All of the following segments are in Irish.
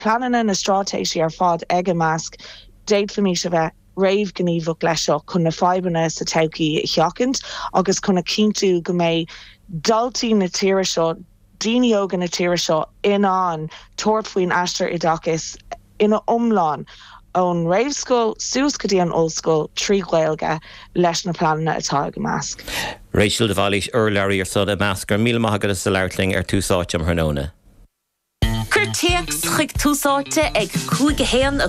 planan na stratéisi ar fád ag a measc déad fa mí se bheith raibh gníomhach leis seo chun na fábanna sa taucií cheachant agus chuna cíntu go mé daltaí na tíre seo daoine óga na tíre seo inán tuairt faoin aistear Oideachas ina umláin ón raibhscoil suas go dtí an ollscoil trí ghaeilge leis na planna atá ag a measc. Rachel de Vallis Lairí ar sud a measc ar míle maithagad sa leirtling ar túsáit am Thrnóna. Curteax chuig túsáte ag 51 a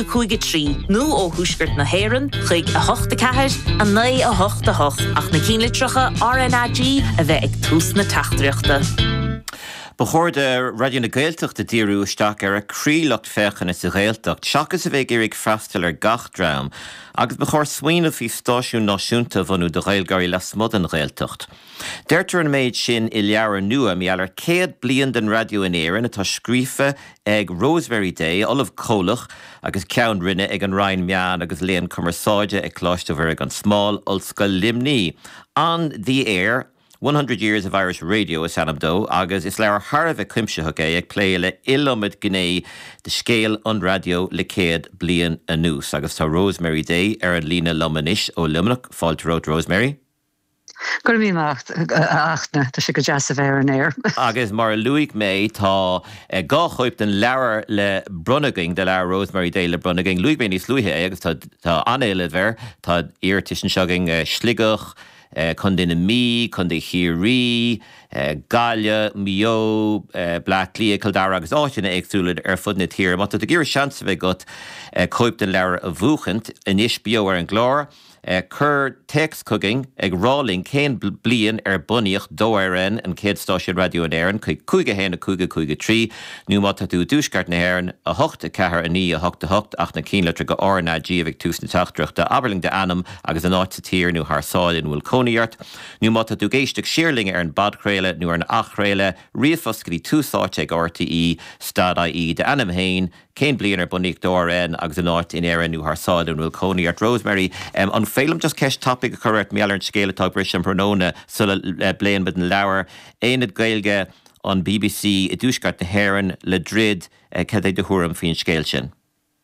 53 nó ó thuisgurt na héireann chuig a 84 a 9 a 88 ach na cínlitricha RNAG a bheith ag tús na tachtreachta. Bechóir de radio na Gaeltacht de díú isteach ar a crílacht fechan is a Gaeltacht, seachas a bheith érig freistal ar gach drám, agus bechóir swaoine fí stáisiún náisiúnta bhanú de Gaelgarí le smud an Gaeltacht. Deirtar an méid sin I leabhar nua meallar 100 bliain den radio in éireann atá scríofa ag Rosemary Day, Olaf Cólach, agus ceann rinne ag an Ryan Meán agus léon cumarsáide ag cláiste bhar ag an smáil ollscoil Limní. On the air, 100 years of Irish radio is anamdó, agus is lear Harvh cuimseach ag play le ilomid gné de scéal an radio le 100 bliain anús, agus tá Rosemary Day ar an lína lomanis ó Limnach, fáilte ród Rosemary. Gur mí achna, tá si go jazz a bhéir an éir. Agus mar luigh mé tá gá chuip den leabhar le Brunaging, de leabhar Rosemary Day le Brunaging, luigh mé níos luithe agus tá anéile bhar, tá iartisan seaging sligach, chun duine mí, chun de chirí, gaile, mio, black lia, caldara agus áitina agsúlad ar fud na tír. Má tá gur seansa bheith got chuip den leabhar a bhuachant inis bio ar an glár, cur text cooking ag ráling cén blian ar buníoch dóirean an céad stáisiún radio an éireann chuig 51 nú má tá tú dúsgart na éireann a 8 cethir a 9 a 8 ach na cínletra go RNAG bheith tús na teachtrachta Aberling de Anam agus an áit sa tír nó thsáil in bhfuil cónaíart nú má tá tú géisteach siirling ar an badchréile nó ar an achréile riamhfoscaí túsáte ag RTE Stad.ie de Anam Hain cén blian ar buníoch dóirean agus an áit in éireann nó thsáil in bhfuil cónaíart Rosemary an Félum just ceist topic a correct meallar an scéalatá bris an Thrnóna sula bléan bid an leabhar éanad gailge an BBC I dúsgart na héireann le drid cad é de thuaim faoin scéal sin.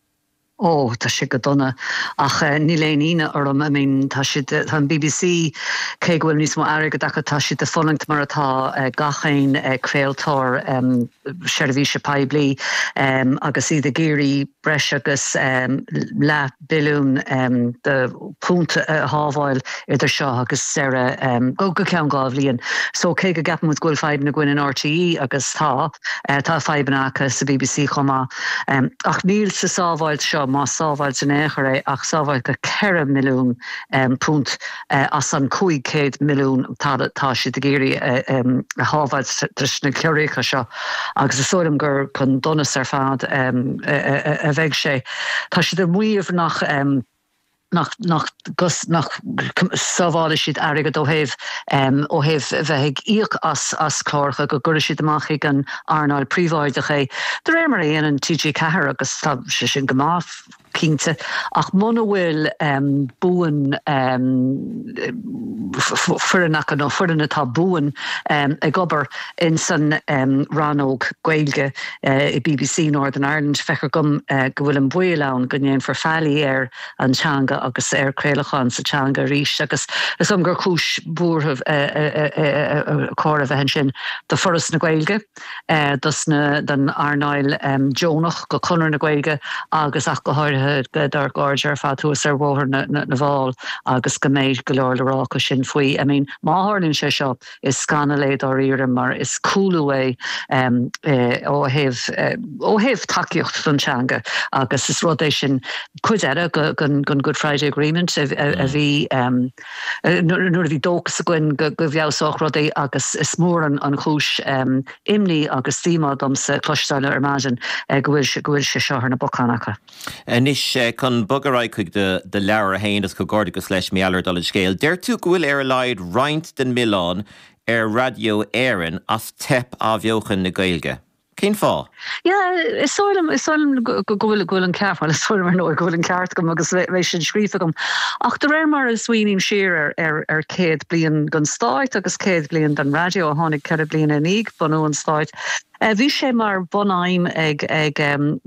Tá si go donna ach ní léon íine orm, I mean, tá si an BBC cé bhfuil níos mó airige dacha tá si de fólingt mar atá gachéin créaltóir seirbhíse paibli agus iad a géirí breis agus le bilún de punt hábháil idir seo agus sere go ceann gáh líon. So cé go gapan ghfuil feib na gcuin an RTE agus tá feibanacha sa BBC chomá ach níl sa sábháil seo má sábháil san échar ach sábháil go 4 milliún punt as an 500 milliún tá si de géirí hábháil tris na cleurécha seo agus is sóirim gur chun donas ar fad a bheith sé. Tá si de muomh nach sábhála siad airige ó heh bheith íoc as chlárcha go gura siad amach ag an Arnáil príomháideach é. De réir mar éan an TG Cahar agus tá sin go máth cínte ach muna bhfuil búin furanach nó furan atá búin ag obair in san ranóg gaeilge I BBC Northern Ireland fechar gom go bhfuil an buil ann go ndéan forfealaí ar an teanga agus ar créalacháin sa teanga ríis agus is gur chúis búrthh cóir a bheith sin do foras na gaeilge dus den Arnáil Jonach go chunar na gaeilge agus ach go háirithe go dar gáir fatús ar bhóthar na bháil agus go méid go leor le rá go sin faoi. I mean, máthirlinn sé seo is scannaléad ar íire mar is coolú é ó heh takeíocht don teanga agus is rud é sin cuid eile gon Good Friday Agreement a bhí nuair a bhí dóchas a gcuin go bheabhsách rud é agus is mór an chúis imní agus tímá dom sa cloisteáile ar maidin go bhfuil sé seo ar na bocánacha. Nis chun bugaráid chuig de leabhar a hain as go gordagus leis meallar dul scéal. Deir tú go bhfuil ar leid roinnt den Milán ar radio éireann as tep a bheochan na gaeilge. Cén fá? Is sóilm go bhfuil an ceartháil, is sóilm nó go bhfuil an ceart gom agus bheith sin scríofa gom. Ach de réir mar is swíoinín siar ar 100 bliain gan stáit agus 100 bliain den radio a tháinig 4 bliain in ig bunú an stáit. Bhí sé mar bonaim ag